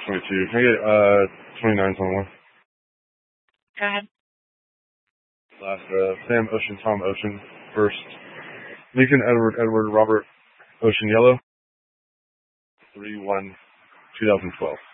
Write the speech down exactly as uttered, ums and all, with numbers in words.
twenty-two. Can I get uh twenty-nine twenty-one? Go ahead. Last, uh, Sam Ocean, Tom Ocean, first. Lincoln Edward, Edward, Robert Ocean Yellow. three one, twenty twelve.